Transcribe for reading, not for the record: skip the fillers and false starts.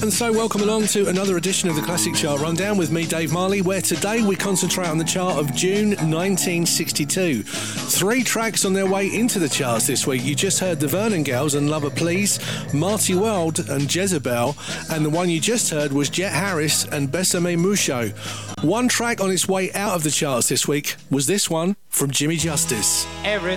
And so welcome along to another edition of the Classic Chart Rundown with me, Dave Marley, where today we concentrate on the chart of June 1962. 3 tracks on their way into the charts this week. You just heard the Vernon Girls and Lover Please, Marty Wilde and Jezebel, and the one you just heard was Jet Harris and Besame Mucho. One track on its way out of the charts this week was this one from Jimmy Justice.